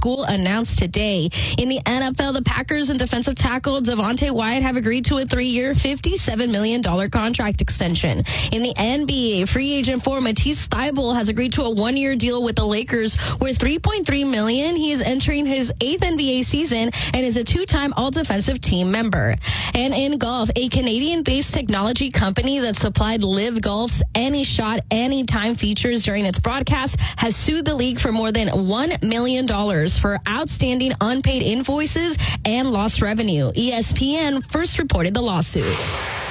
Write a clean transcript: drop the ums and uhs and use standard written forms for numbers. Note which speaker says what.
Speaker 1: school announced today. In the NFL, the Packers and defensive tackle Devontae Wyatt have agreed to a 3-year, $57 million contract extension. In the NBA, free agent for Matisse Thybulle has agreed to a 1-year deal with the Lakers worth $3.3 million. He is entering his 8th NBA season and is a 2-time all-defensive team member. And in golf, a Canadian-based technology company that supplied Live Golf's Any Shot, Anytime features during its broadcast has sued the league for more than $1 million for outstanding unpaid invoices and lost revenue. ESPN first reported the lawsuit.